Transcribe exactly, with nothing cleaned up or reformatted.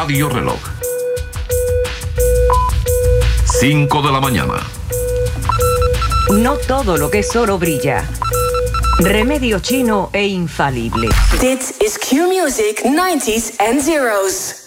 Radio Reloj. cinco de la mañana. No todo lo que es oro brilla. Remedio chino e infalible. Dit is Q Music nineties and zeros.